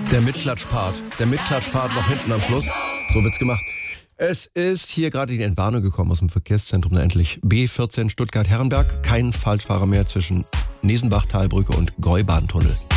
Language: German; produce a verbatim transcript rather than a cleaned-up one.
Der Mitklatschpart. Der Mitklatschpart noch hinten am Schluss. So wird's gemacht. Es ist hier gerade die Entwarnung gekommen aus dem Verkehrszentrum, da endlich B vierzehn Stuttgart-Herrenberg. Kein Falschfahrer mehr zwischen Nesenbach-Talbrücke und Gäubahntunnel.